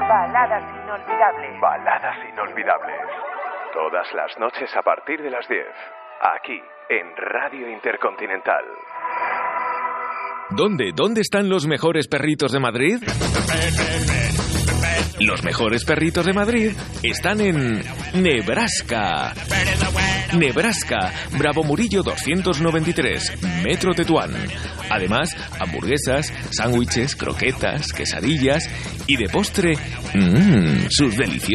Baladas inolvidables. Baladas inolvidables. Todas las noches a partir de las 10. Aquí, en Radio Intercontinental. ¿Dónde están los mejores perritos de Madrid? Los mejores perritos de Madrid están en Nebraska. Nebraska, Bravo Murillo 293, Metro Tetuán. Además, hamburguesas, sándwiches, croquetas, quesadillas y de postre, sus deliciosas